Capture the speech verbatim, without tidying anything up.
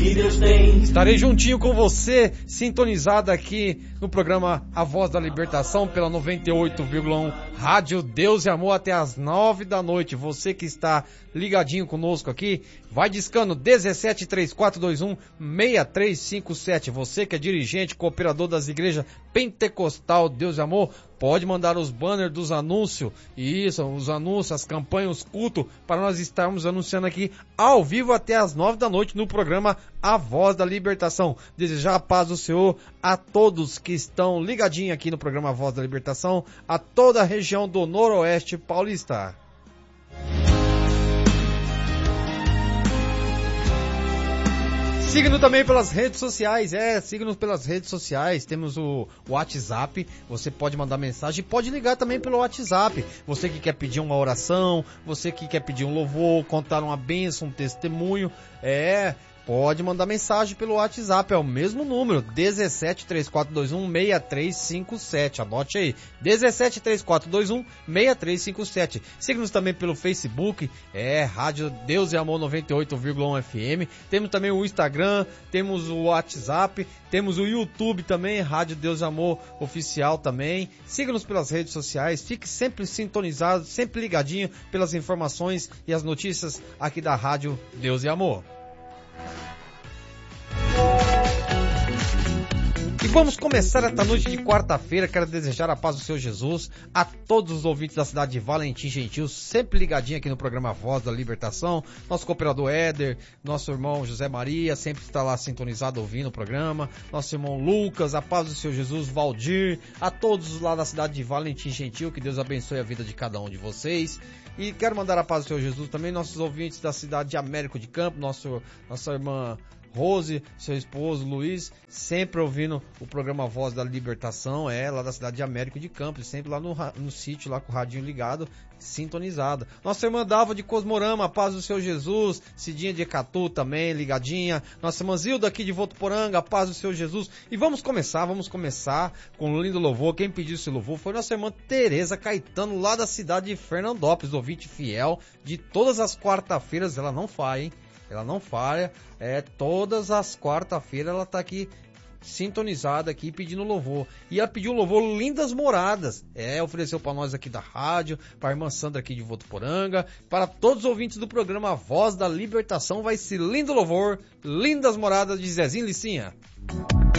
que Deus tem. Estarei juntinho com você, sintonizado aqui no programa A Voz da Libertação pela noventa e oito vírgula um Rádio Deus e Amor até as nove da noite. Você que está ligadinho conosco aqui, vai discando dezessete, três quatro dois um, seis três cinco sete. Você que é dirigente, cooperador das igrejas Pentecostal Deus e Amor, pode mandar os banners dos anúncios, isso, os anúncios, as campanhas, os cultos, para nós estarmos anunciando aqui ao vivo até as nove da noite no programa A Voz da Libertação. Desejar a paz do Senhor a todos que estão ligadinhos aqui no programa A Voz da Libertação, a toda a região do Noroeste Paulista. Siga-nos também pelas redes sociais, é, siga-nos pelas redes sociais, temos o WhatsApp, você pode mandar mensagem, pode ligar também pelo WhatsApp, você que quer pedir uma oração, você que quer pedir um louvor, contar uma bênção, um testemunho, é... Pode mandar mensagem pelo WhatsApp, é o mesmo número, dezessete, três quatro dois um, seis três cinco sete, anote aí, dezessete, três quatro dois um, seis três cinco sete. Siga-nos também pelo Facebook, é Rádio Deus e Amor noventa e oito vírgula um F M, temos também o Instagram, temos o WhatsApp, temos o YouTube também, Rádio Deus e Amor Oficial também. Siga-nos pelas redes sociais, fique sempre sintonizado, sempre ligadinho pelas informações e as notícias aqui da Rádio Deus e Amor. E vamos começar esta noite de quarta-feira. Quero desejar a paz do Senhor Jesus a todos os ouvintes da cidade de Valentim Gentil, sempre ligadinho aqui no programa Voz da Libertação. Nosso cooperador Éder, nosso irmão José Maria, sempre está lá sintonizado ouvindo o programa. Nosso irmão Lucas, a paz do Senhor Jesus, Valdir, a todos lá da cidade de Valentim Gentil, que Deus abençoe a vida de cada um de vocês. E quero mandar a paz do Senhor Jesus também nossos ouvintes da cidade de Américo de Campo, nosso, nossa irmã Rose, seu esposo Luiz, sempre ouvindo o programa Voz da Libertação, é, lá da cidade de Américo de Campos, sempre lá no, no sítio, lá com o radinho ligado, sintonizado. Nossa irmã Dalva de Cosmorama, a paz do Senhor Jesus, Cidinha de Ecatu também, ligadinha. Nossa irmã Zilda aqui de Votuporanga, a paz do Senhor Jesus. E vamos começar, vamos começar com um lindo louvor. Quem pediu esse louvor foi nossa irmã Tereza Caetano, lá da cidade de Fernandópolis, ouvinte fiel de todas as quarta-feiras, ela não falha, hein? Ela não falha, é, todas as quarta-feiras ela tá aqui sintonizada aqui pedindo louvor. E ela pediu um louvor Lindas Moradas. É, ofereceu para nós aqui da rádio, para a irmã Sandra aqui de Votuporanga, para todos os ouvintes do programa Voz da Libertação, vai ser lindo louvor, Lindas Moradas de Zezinho Licinha.